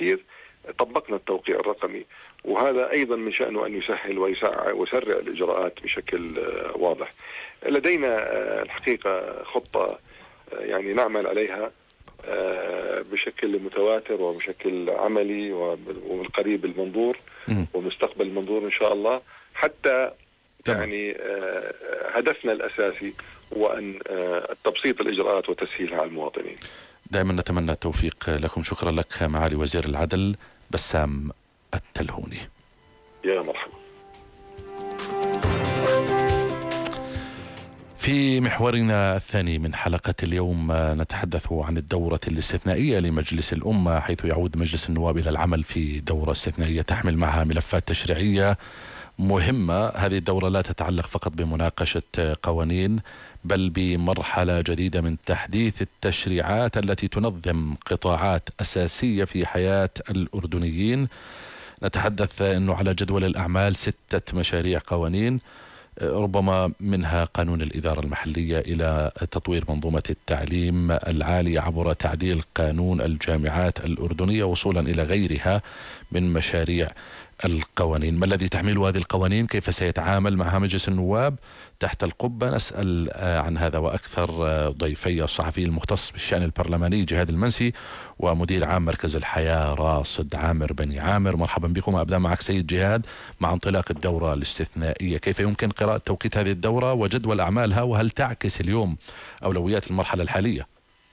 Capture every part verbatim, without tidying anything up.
التفكير طبقنا التوقيع الرقمي، وهذا أيضا من شأنه أن يسهل ويسرع الإجراءات بشكل واضح. لدينا الحقيقة خطة يعني نعمل عليها بشكل متواتر وبشكل عملي وبالقريب المنظور ومستقبل المنظور إن شاء الله، حتى يعني هدفنا الأساسي هو أن تبسيط الإجراءات وتسهيلها على المواطنين. دائما نتمنى التوفيق لكم. شكرا لك معالي وزير العدل بسام التلهوني. يا مرحبا. في محورنا الثاني من حلقة اليوم نتحدث عن الدورة الاستثنائية لمجلس الأمة، حيث يعود مجلس النواب إلى العمل في دورة استثنائية تحمل معها ملفات تشريعية مهمة. هذه الدورة لا تتعلق فقط بمناقشة قوانين، بل بمرحلة جديدة من تحديث التشريعات التي تنظم قطاعات أساسية في حياة الأردنيين. نتحدث أنه على جدول الأعمال ستة مشاريع قوانين، ربما منها قانون الإدارة المحلية إلى تطوير منظومة التعليم العالي عبر تعديل قانون الجامعات الأردنية، وصولا إلى غيرها من مشاريع القوانين. ما الذي تحمله هذه القوانين؟ كيف سيتعامل معها مجلس النواب تحت القبة؟ نسأل عن هذا وأكثر ضيفي الصحفي المختص بالشأن البرلماني جهاد المنسي ومدير عام مركز الحياة راصد عامر بني عامر. مرحبا بكم. أبدأ معك سيد جهاد، مع انطلاق الدورة الاستثنائية كيف يمكن قراءة توقيت هذه الدورة وجدول أعمالها، وهل تعكس اليوم أولويات المرحلة الحالية؟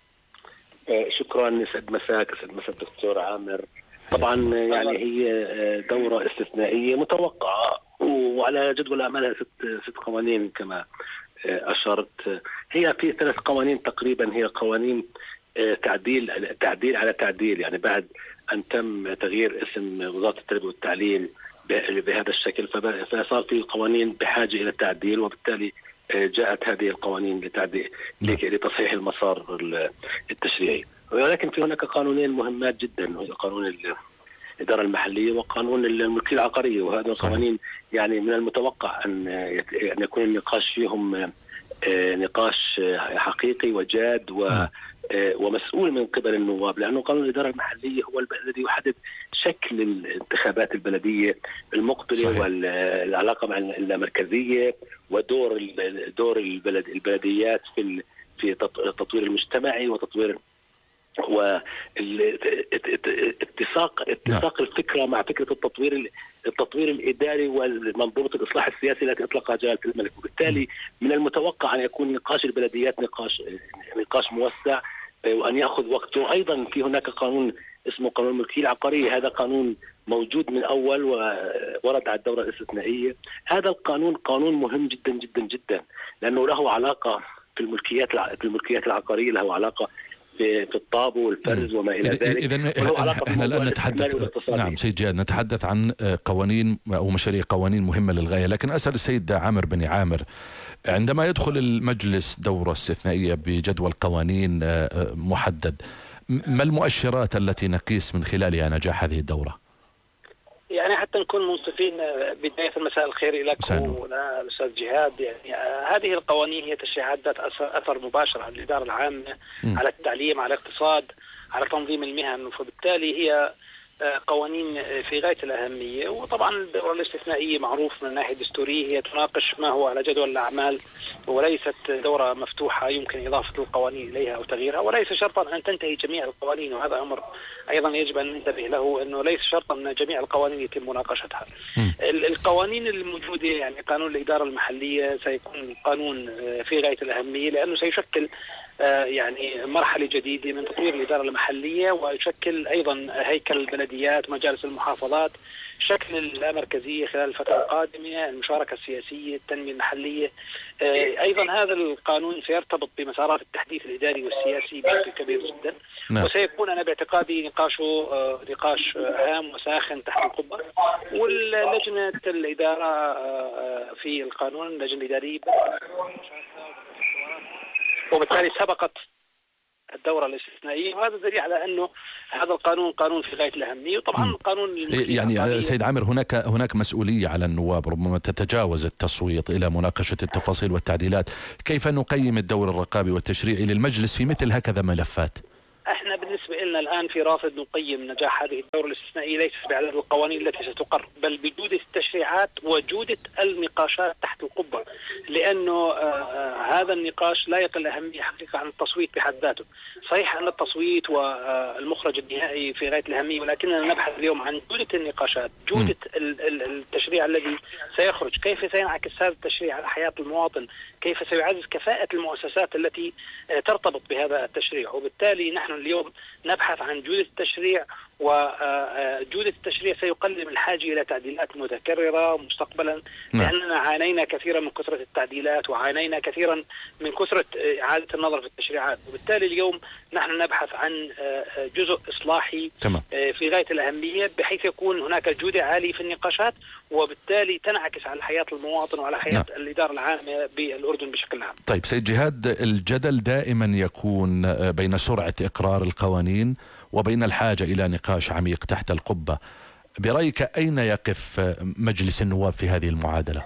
شكرا. يسعد مساك. يسعد مساك دكتور عامر. طبعا يعني هي دورة استثنائية متوقعة وعلى جدول أعمالها ست ست قوانين كما أشرت. هي في ثلاث قوانين تقريبا، هي قوانين تعديل تعديل على تعديل، يعني بعد أن تم تغيير اسم وزارة التربية والتعليم بهذا الشكل فصار في قوانين بحاجة إلى التعديل، وبالتالي جاءت هذه القوانين لتعديل لتصحيح المسار التشريعي. ولكن في هناك قانونين مهمات جدا، وهي قانون الإدارة المحلية وقانون الملكية العقارية، وهذا القوانين يعني من المتوقع أن يكون النقاش فيهم نقاش حقيقي وجاد و ومسؤول من قبل النواب، لأنه قانون الإدارة المحلية هو الذي يحدد شكل الانتخابات البلدية المقبلة والعلاقة مع اللامركزية ودور دور البلد البلديات في في التطوير المجتمعي وتطوير واتساق اتساق الفكره مع فكره التطوير التطوير الاداري ومنظومه الاصلاح السياسي التي اطلقها جلاله الملك. وبالتالي من المتوقع ان يكون نقاش البلديات نقاش نقاش موسع وان ياخذ وقته. ايضا في هناك قانون اسمه قانون الملكيه العقاريه، هذا قانون موجود من اول وورد على الدوره الاستثنائيه. هذا القانون قانون مهم جدا جدا جدا، لانه له علاقه في الملكيات في الملكيات العقاريه، له علاقه في الطابو والفرز وما إلى ذلك. إذن احنا الآن نتحدث، نعم سيد جهاد، نتحدث عن قوانين أو مشاريع قوانين مهمة للغاية. لكن أسأل السيد عامر بني عامر، عندما يدخل المجلس دورة استثنائية بجدول قوانين محدد، ما المؤشرات التي نقيس من خلالها نجاح هذه الدورة؟ يعني حتى نكون منصفين، بداية مساء الخير لك والأستاذ جهاد. يعني هذه القوانين هي تشريعات ذات أثر مباشر على الإدارة العامة، م. على التعليم، على الاقتصاد، على تنظيم المهن، فبالتالي هي قوانين في غاية الأهمية. وطبعا الدورة الاستثنائية معروف من الناحية الدستورية هي تناقش ما هو على جدول الأعمال، وليست دورة مفتوحة يمكن إضافة القوانين إليها أو تغييرها، وليس شرطا أن تنتهي جميع القوانين. وهذا أمر أيضا يجب أن ننتبه له، أنه ليس شرطا أن جميع القوانين يتم مناقشتها. القوانين الموجودة يعني قانون الإدارة المحلية سيكون قانون في غاية الأهمية، لأنه سيشكل يعني مرحلة جديدة من تطوير الإدارة المحلية، ويشكل أيضا هيكل البلديات، مجالس المحافظات، شكل اللامركزية خلال الفترة القادمة، المشاركة السياسية، التنمية المحلية. أيضا هذا القانون سيرتبط بمسارات التحديث الإداري والسياسي بشكل كبير جدا، نعم. وسيكون أنا باعتقادي نقاشه نقاش هام وساخن تحت القبة. واللجنة الإدارة في القانون، اللجنة الإدارية، وبالتالي سبقت الدورة الاستثنائية، وهذا دليل على أنه هذا القانون قانون في غاية الأهمية. وطبعا القانون يعني سيد عامر، هناك هناك مسؤولية على النواب ربما تتجاوز التصويت إلى مناقشة التفاصيل والتعديلات. كيف نقيم الدور الرقابي والتشريعي للمجلس في مثل هكذا ملفات؟ احنا بالنسبه لنا الان في راصد نقيم نجاح هذه الدوره الاستثنائيه ليس بعدد القوانين التي ستقر، بل بجوده التشريعات وجوده النقاشات تحت القبه، لانه آه هذا النقاش لا يقل اهميه حقيقه عن التصويت بحد ذاته. صحيح ان التصويت والمخرج النهائي في غايه الاهميه، ولكننا نبحث اليوم عن جوده النقاشات، جوده التشريع الذي سيخرج، كيف سينعكس هذا التشريع على حياه المواطن، كيف سيعزز كفاءه المؤسسات التي ترتبط بهذا التشريع. وبالتالي نحن اليوم نبحث عن جودة التشريع، وجودة التشريع سيقلل من الحاجة إلى تعديلات متكررة مستقبلا، لأننا عانينا كثيرا من كثرة التعديلات، وعانينا كثيرا من كثرة إعادة النظر في التشريعات. وبالتالي اليوم نحن نبحث عن جزء إصلاحي تمام. في غاية الأهمية، بحيث يكون هناك جودة عالية في النقاشات، وبالتالي تنعكس على حياة المواطن وعلى حياة نعم. الإدارة العامة بالأردن بشكل عام. طيب سيد جهاد، الجدل دائما يكون بين سرعة إقرار القوانين وبين الحاجة إلى نقاش عميق تحت القبة. برأيك أين يقف مجلس النواب في هذه المعادلة؟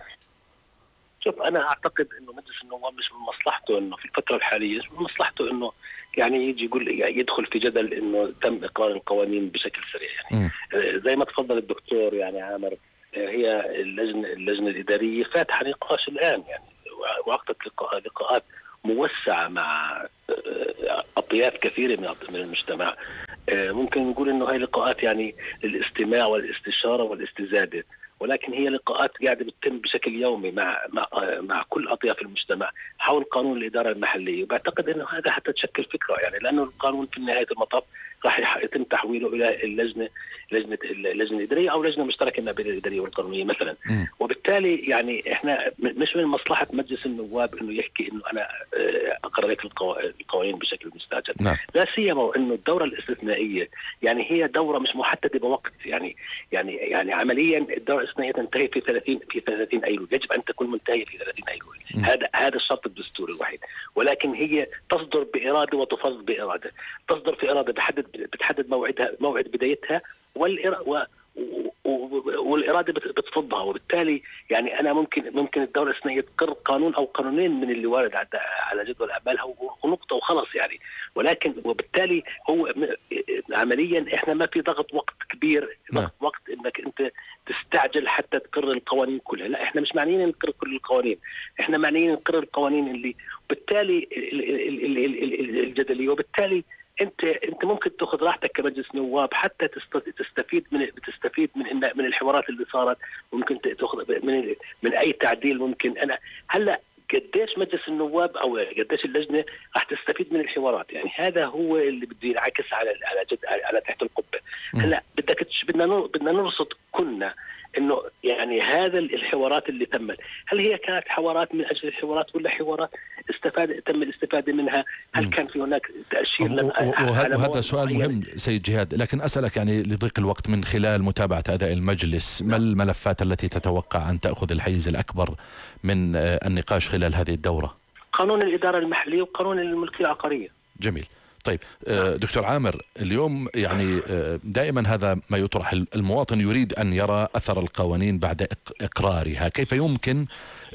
شوف، أنا أعتقد أنه مجلس النواب مش من مصلحته أنه في الفترة الحالية، مش من مصلحته أنه يعني يجي يقول يدخل في جدل أنه تم إقرار القوانين بشكل سريع. يعني م. زي ما تفضل الدكتور يعني عامر، هي اللجنة اللجنة الإدارية فاتحة نقاش الآن، يعني وعقدت لقاءات موسعة مع أطياف كثيرة من المجتمع. ممكن نقول إنه هاي لقاءات يعني الاستماع والاستشارة والاستزادة، ولكن هي لقاءات قاعدة بتتم بشكل يومي مع مع مع كل أطياف المجتمع حول قانون الإدارة المحلية. وبعتقد إنه هذا حتى تشكل فكرة، يعني لأنه القانون في نهاية المطاف راح يتم تحويله إلى اللجنة لجنة اللجنة الإدارية أو لجنة مشتركة ما بين الإدارية والقانونية مثلا. م. وبالتالي يعني إحنا مش من مصلحة مجلس النواب إنه يحكي إنه أنا أقرر لك القوانين بشكل مستعجل. م. لا سيما إنه الدورة الاستثنائية يعني هي دورة مش محددة بوقت، يعني يعني يعني عمليا الدورة الاستثنائية تنتهي في ثلاثين في ثلاثين أيلول، يجب أن تكون منتهية في ثلاثين أيلول. م. هذا هذا الشرط الدستوري الوحيد، ولكن هي تصدر بإرادة وتفض بإرادة. تصدر في إرادة بتحدد بتحدد موعدها موعد بدايتها، والإرادة والإرادة بتفضها. وبالتالي يعني أنا ممكن ممكن الدولة الاستثنائية تقر قانون أو قانونين من اللي وارد على جدول أعمالها ونقطة وخلاص يعني. ولكن وبالتالي هو عمليا إحنا ما في ضغط وقت كبير، ضغط وقت إنك أنت تستعجل حتى تقرر القوانين كلها. لا، إحنا مش معنيين نقرر كل القوانين، إحنا معنيين نقرر القوانين اللي بالتالي الجدلية. وبالتالي انت انت ممكن تاخذ راحتك كمجلس نواب حتى تستفيد من تستفيد من من الحوارات اللي صارت، وممكن تاخذ من من اي تعديل ممكن. انا هلا قديش مجلس النواب او قديش اللجنه راح تستفيد من الحوارات، يعني هذا هو اللي بده ينعكس على على جد على تحت القبه. هلا بدك بدنا بدنا نرصد كنا انه يعني هذا الحوارات اللي تمت، هل هي كانت حوارات من اجل الحوارات ولا حوارات استفاد تم الاستفاده منها؟ هل كان في هناك تاشير لنا؟ وهذا سؤال مهم سيد جهاد، لكن اسالك يعني لضيق الوقت من خلال متابعه اداء المجلس، ما الملفات التي تتوقع ان تاخذ الحيز الاكبر من النقاش خلال هذه الدوره؟ قانون الاداره المحليه وقانون الملكيه العقاريه. جميل. طيب دكتور عامر، اليوم يعني دائما هذا ما يطرح، المواطن يريد أن يرى أثر القوانين بعد إقرارها. كيف يمكن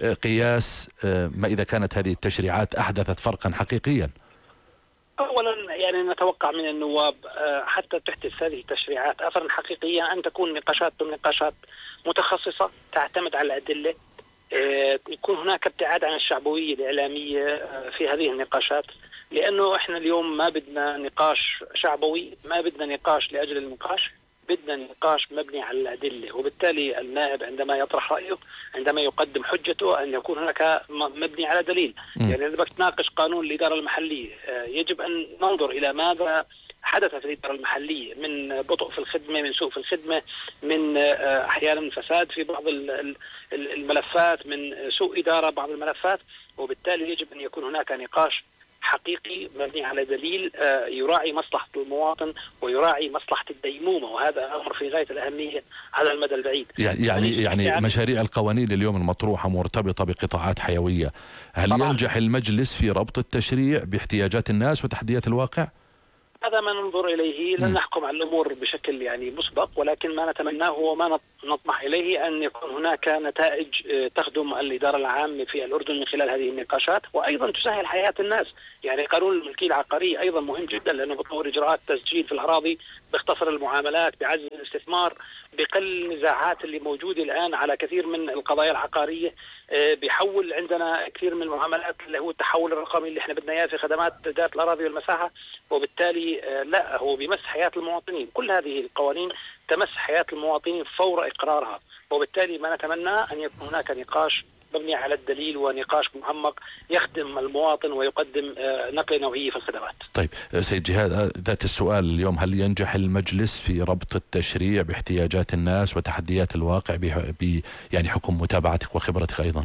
قياس ما إذا كانت هذه التشريعات أحدثت فرقا حقيقيا؟ أولا يعني نتوقع من النواب حتى تحدث هذه التشريعات أثرا حقيقيا أن تكون نقاشات نقاشات متخصصة تعتمد على الأدلة، يكون هناك ابتعاد عن الشعبوية الإعلامية في هذه النقاشات، لأنه إحنا اليوم ما بدنا نقاش شعبوي، ما بدنا نقاش لأجل النقاش، بدنا نقاش مبني على الأدلة. وبالتالي النائب عندما يطرح رأيه، عندما يقدم حجته، أن يكون هناك مبني على دليل. م. يعني إذا بدك تناقش قانون الإدارة المحلية يجب أن ننظر إلى ماذا حدث في الإدارة المحلية من بطء في الخدمة، من سوء في الخدمة، من أحيانا فساد في بعض الملفات، من سوء إدارة بعض الملفات. وبالتالي يجب أن يكون هناك نقاش حقيقي مبني على دليل يراعي مصلحة المواطن ويراعي مصلحة الديمومة، وهذا أمر في غاية الأهمية على المدى البعيد. يعني يعني, يعني مشاريع القوانين اليوم المطروحة مرتبطة بقطاعات حيوية، هل طبعا ينجح المجلس في ربط التشريع باحتياجات الناس وتحديات الواقع؟ هذا ما ننظر إليه. لن نحكم على الأمور بشكل يعني مسبق، ولكن ما نتمناه وما نطمح إليه أن يكون هناك نتائج تخدم الإدارة العامة في الأردن من خلال هذه النقاشات، وأيضا تسهل حياة الناس. يعني قانون الملكية العقارية أيضا مهم جدا، لأنه بتطور إجراءات تسجيل في الأراضي، باختصر المعاملات، بعزز الاستثمار، بقل النزاعات اللي موجودة الآن على كثير من القضايا العقارية، بيحول عندنا كثير من المعاملات اللي هو التحول الرقمي اللي احنا بدنا اياه في خدمات ذات الأراضي والمساحة، وبالتالي لا، هو بيمس حياة المواطنين. كل هذه القوانين تمس حياة المواطنين فور إقرارها، وبالتالي ما نتمنى أن يكون هناك نقاش مبني على الدليل ونقاش معمق يخدم المواطن ويقدم نقلة نوعية في الخدمات. طيب سيد جهاد، ذات السؤال اليوم، هل ينجح المجلس في ربط التشريع باحتياجات الناس وتحديات الواقع ب يعني حكم متابعتك وخبرتك أيضا؟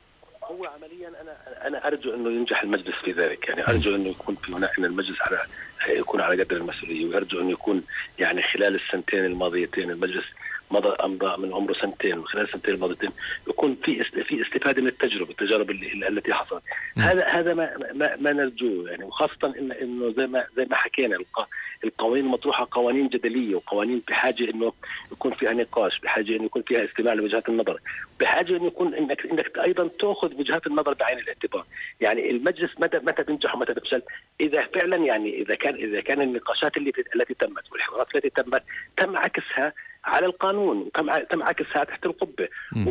هو عمليا أنا أنا أرجو أنه ينجح المجلس في ذلك، يعني أرجو أنه يكون في هناك، أن المجلس على يكون على قدر المسؤولية، وأرجو أنه يكون يعني خلال السنتين الماضيتين المجلس مضى أمضى من عمره سنتين، وخلال السنتين الماضيتين يكون في في استفادة من التجربة التجارب اللي التي حصلت. هذا هذا ما ما, ما نرجوه يعني، وخاصة إن إنه زي ما زي ما حكينا القوانين المطروحة قوانين جدلية، وقوانين بحاجة إنه يكون فيها نقاش، بحاجة إنه يكون فيها استماع لوجهات النظر، بحاجة إنه يكون إنك إنك أيضا تأخذ وجهات النظر بعين الاعتبار. يعني المجلس متى متى بينجح ومتى بيفشل إذا فعلا يعني إذا كان إذا كان النقاشات اللي التي تمت والحوارات التي تمت تم عكسها على القانون، وتم تم عكسها تحت القبه،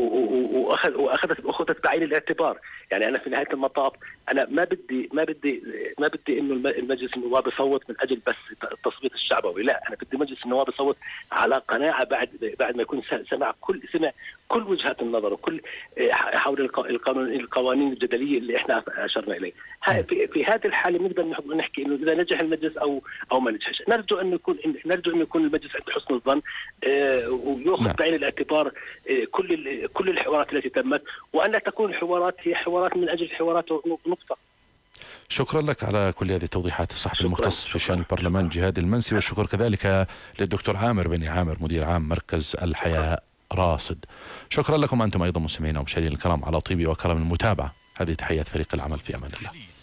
واخذ واخذت اخذت بعين الاعتبار. يعني انا في نهايه المطاف انا ما بدي ما بدي ما بدي انه المجلس النواب يصوت من اجل بس التصويت الشعبوي، لا، انا بدي مجلس النواب يصوت على قناعه بعد بعد ما يكون سمع كل سمع كل وجهات النظر وكل حول القانون القوانين الجدليه اللي احنا اشرنا اليه. في, في هذه الحاله بنقدر نحكي انه اذا نجح المجلس او او ما نجحش. نرجو انه يكون نرجو انه يكون المجلس عنده حسن الظن ويأخذ بعين الاعتبار كل كل الحوارات التي تمت، وأن لا تكون الحوارات هي حوارات من أجل الحوارات نقطة. شكرا لك على كل هذه التوضيحات الصحفي المختص في شأن البرلمان جهاد المنسي، والشكر كذلك للدكتور عامر بن عامر مدير عام مركز الحياة راصد. شكرا لكم أنتم أيضا مستمعينا ومشاهدينا الكرام على طيب وكرم المتابعة. هذه تحيات فريق العمل، في أمان الله.